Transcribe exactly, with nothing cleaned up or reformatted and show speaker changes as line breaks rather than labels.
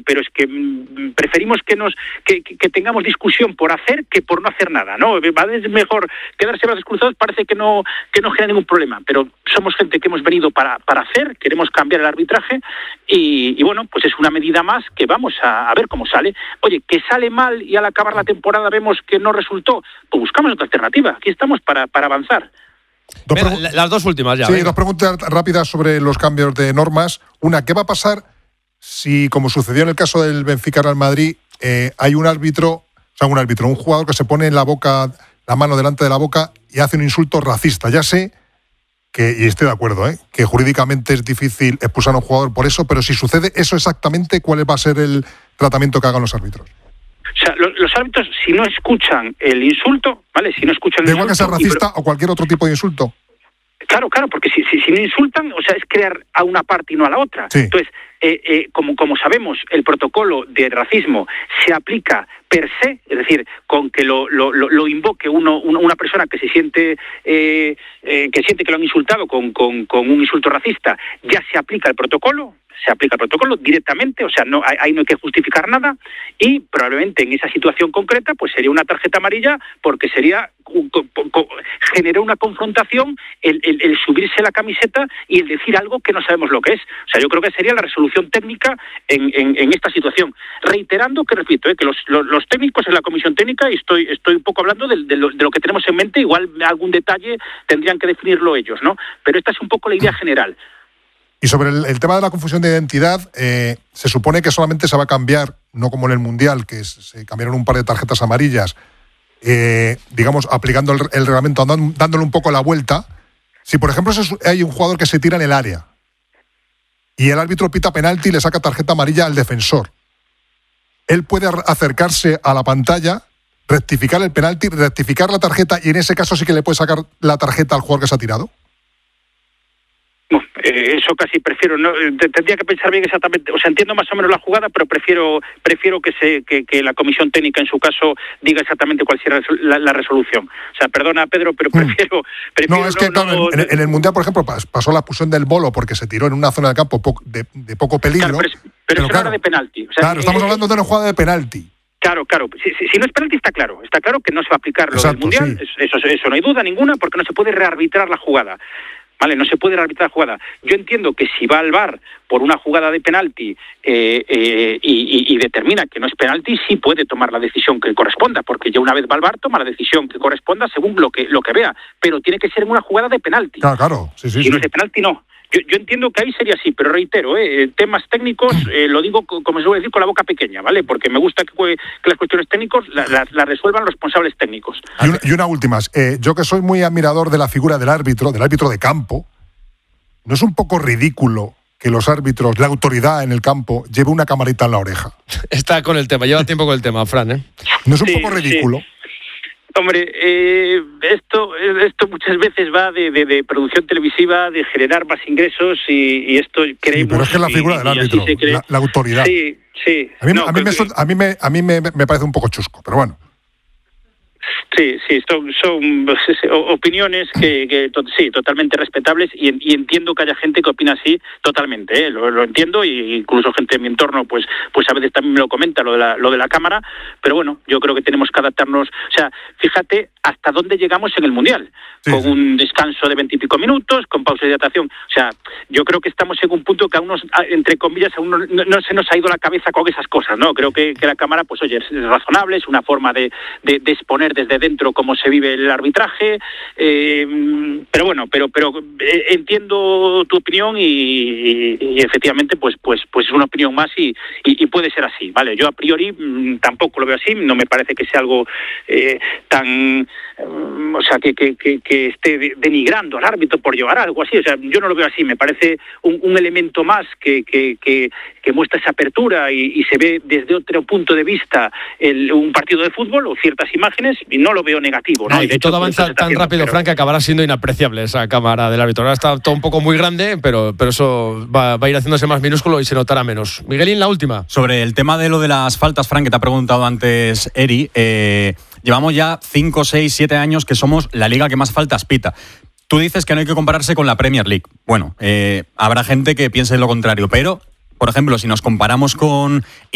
pero es que mm, preferimos que nos que, que, que tengamos discusión por hacer que por no hacer nada, ¿no? Es mejor quedarse brazos cruzados, parece que no que no genera ningún problema, pero somos gente que hemos venido para, para hacer, queremos cambiar el arbitraje y, y bueno, pues es una medida más que vamos a, a ver cómo sale. Oye, que sale mal y al acabar la temporada vemos que no resultó, pues buscamos otra alternativa. Aquí estamos para, para avanzar.
Dos
Venga, pregu- las dos últimas ya.
Sí,
venga.
dos preguntas rápidas sobre los cambios de normas. Una, ¿qué va a pasar si, como sucedió en el caso del Benfica-Real Madrid, eh, hay un árbitro, o sea, un árbitro, un jugador que se pone en la boca, la mano delante de la boca y hace un insulto racista? Ya sé que, y estoy de acuerdo, ¿eh? que jurídicamente es difícil expulsar a un jugador por eso, pero si sucede eso exactamente, ¿cuál va a ser el tratamiento que hagan los árbitros?
O sea, los, los árbitros, si no escuchan el insulto, ¿vale? Si no escuchan el
Da igual que sea
insulto...
racista
pero,
o cualquier otro tipo de insulto.
Claro, claro, porque si, si, si no insultan, o sea, es crear a una parte y no a la otra.
Sí.
Entonces, eh, eh, como, como sabemos, el protocolo de racismo se aplica per se, es decir, con que lo, lo, lo, lo invoque uno, una persona que se siente eh, eh, que siente que lo han insultado con, con, con un insulto racista, ya se aplica el protocolo, se aplica el protocolo directamente, o sea, no ahí no hay que justificar nada y probablemente en esa situación concreta pues sería una tarjeta amarilla porque sería generó una confrontación el, el, el subirse la camiseta y el decir algo que no sabemos lo que es. O sea, yo creo que sería la resolución técnica en, en, en esta situación. Reiterando que, repito, eh, que los, los, los técnicos en la comisión técnica, y estoy, estoy un poco hablando de, de, lo, de lo que tenemos en mente, igual algún detalle tendrían que definirlo ellos, ¿no? Pero esta es un poco la idea general.
Y sobre el, el tema de la confusión de identidad, eh, se supone que solamente se va a cambiar, no como en el Mundial, que se cambiaron un par de tarjetas amarillas, eh, digamos, aplicando el, el reglamento, dándole un poco la vuelta. Si, por ejemplo, hay un jugador que se tira en el área y el árbitro pita penalti y le saca tarjeta amarilla al defensor, él puede acercarse a la pantalla, rectificar el penalti, rectificar la tarjeta y en ese caso sí que le puede sacar la tarjeta al jugador que se ha tirado.
No, eh, eso casi prefiero, no, tendría que pensar bien exactamente, o sea, entiendo más o menos la jugada, pero prefiero prefiero que se que, que la comisión técnica en su caso diga exactamente cuál será la, la resolución. O sea, perdona Pedro, pero prefiero... Mm. prefiero
no, es que
no,
claro,
no,
en, en el Mundial, por ejemplo, pasó la expulsión del Bolo porque se tiró en una zona del campo po- de, de poco peligro.
Claro, pero, pero, pero eso claro, era de penalti. O sea,
claro, estamos
eh,
hablando de una jugada de penalti.
Claro, claro. Si, si, si no es penalti está claro. Está claro que no se va a aplicar lo
Exacto,
del Mundial.
Sí.
Eso, eso no hay duda ninguna porque no se puede rearbitrar la jugada. Vale, no se puede arbitrar la jugada. Yo entiendo que si va al V A R por una jugada de penalti eh, eh, y, y, y determina que no es penalti, sí puede tomar la decisión que corresponda, porque ya una vez va al V A R toma la decisión que corresponda según lo que lo que vea, pero tiene que ser en una jugada de penalti.
Claro, claro. Sí, sí,
si
sí.
no es de penalti, no. Yo, yo entiendo que ahí sería así, pero reitero, eh, temas técnicos, eh, lo digo como se suele decir con la boca pequeña, ¿vale? Porque me gusta que, que las cuestiones técnicas las la, la resuelvan los responsables técnicos.
Y una, y una última, eh, yo que soy muy admirador de la figura del árbitro, del árbitro de campo, ¿no es un poco ridículo que los árbitros, la autoridad en el campo, lleve una camarita en la oreja?
Está con el tema, lleva tiempo con el tema, Fran, ¿eh?
¿No es un
sí,
poco ridículo?
Sí. Hombre, eh, esto esto muchas veces va de, de, de producción televisiva, de generar más ingresos y, y esto creemos...
Sí, pero es que es la figura
y,
del árbitro, la, la autoridad.
Sí, sí.
A mí,
no,
a mí, me,
que...
a mí, me, a mí me, me parece un poco chusco, pero bueno.
Sí, sí, son, son opiniones que, que to, sí, totalmente respetables y, y entiendo que haya gente que opina así totalmente, ¿eh? lo, lo entiendo y incluso gente en mi entorno pues pues a veces también me lo comenta lo de la lo de la cámara, pero bueno, yo creo que tenemos que adaptarnos, o sea, fíjate hasta dónde llegamos en el Mundial, sí, con sí. un descanso de veintipico minutos, con pausa de hidratación, o sea, yo creo que estamos en un punto que a unos, entre comillas, a uno no, no se nos ha ido la cabeza con esas cosas, ¿no? Creo que, que la cámara, pues oye, es razonable, es una forma de, de, de exponer desde dentro cómo se vive el arbitraje, eh, pero bueno, pero pero eh, entiendo tu opinión y, y, y efectivamente pues pues pues es una opinión más y, y, y puede ser así, vale. Yo a priori mmm, tampoco lo veo así, no me parece que sea algo eh, tan um, o sea que, que, que, que esté de, denigrando al árbitro por llevar algo así, o sea, yo no lo veo así, me parece un, un elemento más que, que, que, que muestra esa apertura y, y se ve desde otro punto de vista el, un partido de fútbol o ciertas imágenes y no lo veo negativo, ¿no?
No, y,
y de
y
hecho,
todo avanza tan
haciendo,
rápido,
pero...
Fran, que acabará siendo inapreciable esa cámara del árbitro. Ahora está todo un poco muy grande, pero, pero eso va, va a ir haciéndose más minúsculo y se notará menos. Miguelín, la última.
Sobre el tema de lo de las faltas, Fran, que te ha preguntado antes Eri, eh, llevamos ya cinco, seis, siete años que somos la liga que más faltas pita. Tú dices que no hay que compararse con la Premier League. Bueno, eh, habrá gente que piense lo contrario, pero, por ejemplo, si nos comparamos con